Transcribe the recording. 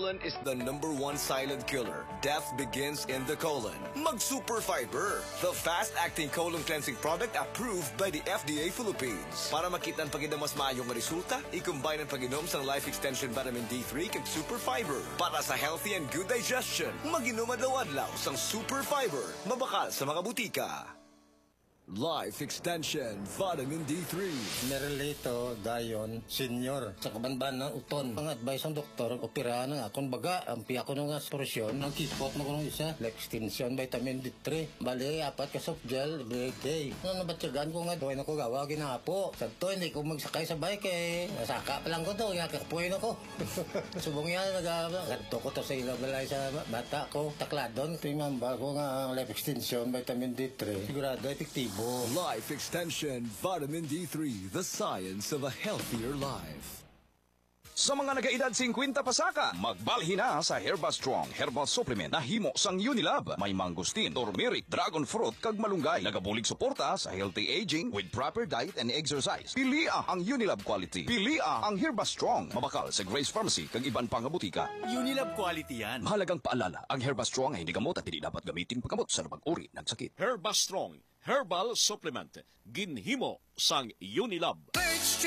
Colon is the #1 silent killer. Death begins in the colon. Mag-Super Fiber, the fast-acting colon cleansing product approved by the FDA Philippines. Para makita ang pag-inom mas maayong resulta, i-combine ang pag-inom sa Life Extension Vitamin D3 kag Super Fiber. Para sa healthy and good digestion, mag-inom adlaw-adlaw sang Super Fiber. Mabakal sa mga butika. Life Extension Vitamin D3. Merelito Dayon Senior sa Kabanban ng Uton. Ang advice ng doktor, operahan na akong baga. Ang piya ko nung aspirasyon, ang kispot na ko nung isa. Life Extension Vitamin D3. Bali, 4 ka soft gel every day. Nung nabatsagan ko nga, doon ako gawa, ginapo. Sa to, hindi ko magsakay sa bike eh. Nasaka pa lang ko to, kakapuin ako. Subong yan, nagto ko to sa ilabalay sa bata ko. Takladon, tingnan ko nga ang Life Extension Vitamin D3. Sigurado, efektibo. Life Extension Vitamin D3, the science of a healthier life. Sa mga nagaedad 50 pasaka, magbalhin na sa Herba Strong Herbal Supplement na himo sang Unilab. May mangustin, turmeric, dragon fruit, kag malunggay. Nagabulig suporta sa healthy aging with proper diet and exercise. Pilia ang Unilab quality. Pilia ang Herba Strong. Mabakal sa Grace Pharmacy kag iban pang butika. Unilab quality yan. Mahalagang paalala, ang Herba Strong ay hindi gamot at hindi dapat gamitin paggamot sa uri ng sakit. Herba Strong Herbal Supplement. Ginhimo sang Unilab.